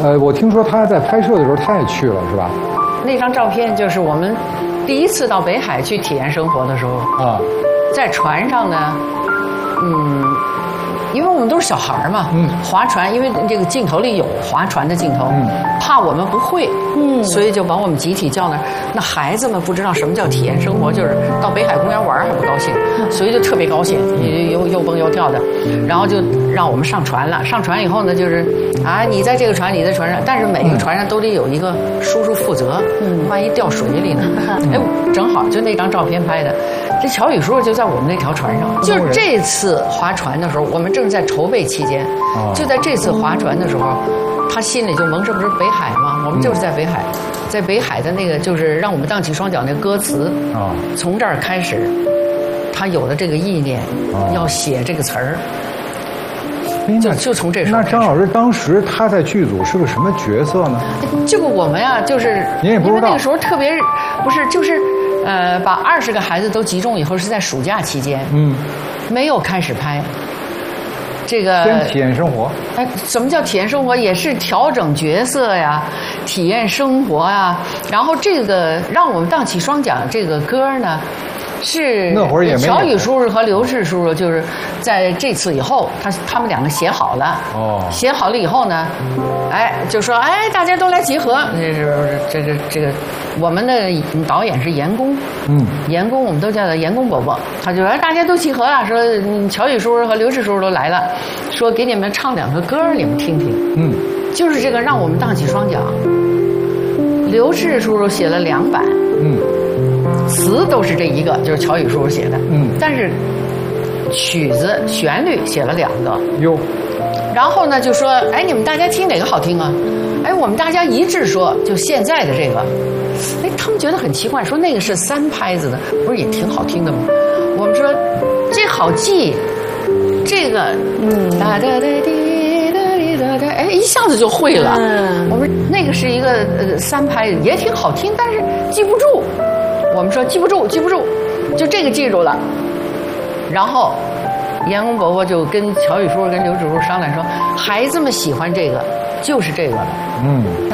我听说他在拍摄的时候他也去了，是吧？ 那张照片就是我们第一次到北海去体验生活的时候啊，在船上呢，因为我们都是小孩嘛，划船，因为这个镜头里有划船的镜头，怕我们不会，所以就把我们集体叫那儿。那孩子们不知道什么叫体验生活，就是到北海公园玩还不高兴，所以就特别高兴，又蹦又跳的，然后就让我们上船了。上船以后呢，就是啊，你在这个船，你在船上，但是每个船上都得有一个叔叔负责，万一掉水里呢？哎，正好就那张照片拍的。这乔宇叔叔就在我们那条船上，就是这次划船的时候，我们正在筹备期间，就在这次划船的时候，他心里就萌生，不是北海吗？我们就是在北海，在北海的那个就是让我们荡起双脚那歌词啊，从这儿开始，他有了这个意念，要写这个词儿。就从这时候。 那张老师当时他在剧组是个什么角色呢？ 这个我们呀，就是您也不知道， 因为那个时候特别不是就是。把20个孩子都集中以后是在暑假期间，没有开始拍。这个先体验生活。 哎，什么叫体验生活？也是调整角色呀，体验生活呀。然后这个让我们荡起双桨这个歌呢，是那会儿也没乔宇叔叔和刘氏叔叔，就是在这次以后，他们两个写好了。写好了以后呢，哎，就说哎，大家都来集合。这个，我们的导演是严工，严工我们都叫他严工伯伯。他就说大家都集合了，说乔宇叔叔和刘氏叔叔都来了，说给你们唱2个歌，你们听听。就是这个让我们荡起双桨。刘氏叔叔写了2版。词都是这一个，就是乔宇叔叔写的。但是曲子旋律写了2个。哟。然后呢，就说，哎，你们大家听哪个好听啊？哎，我们大家一致说，就现在的这个。哎，他们觉得很奇怪，说那个是3拍子的，不是也挺好听的吗？我们说这好记，这个哒哒哒滴哒滴哒哒，哎，一下子就会了。我们那个是一个3拍子，也挺好听，但是记不住。我们说记不住，就这个记住了。然后严公伯伯就跟乔宇叔叔跟刘叔叔商量说，孩子们喜欢这个，就是这个了。